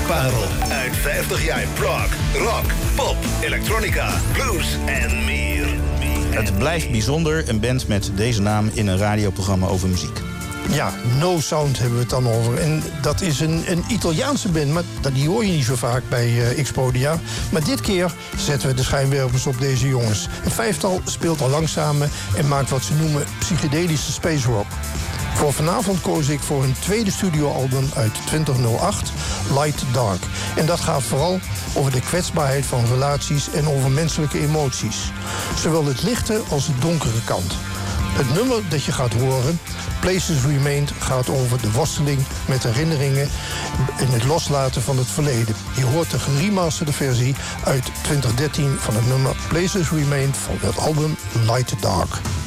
smaakparel uit 50 jaar prog, rock, pop, elektronica, blues en meer. Het blijft bijzonder, een band met deze naam in een radioprogramma over muziek. Ja, No Sound hebben we het dan over. En dat is een Italiaanse band, maar die hoor je niet zo vaak bij Xpodia. Maar dit keer zetten we de schijnwerpers op deze jongens. Een vijftal speelt al lang samen en maakt wat ze noemen psychedelische space rock. Voor vanavond koos ik voor hun tweede studioalbum uit 2008, Light Dark. En dat gaat vooral over de kwetsbaarheid van relaties en over menselijke emoties. Zowel het lichte als het donkere kant. Het nummer dat je gaat horen, Places Remained, gaat over de worsteling met herinneringen en het loslaten van het verleden. Je hoort de geremasterde versie uit 2013 van het nummer Places Remained van het album Light Dark.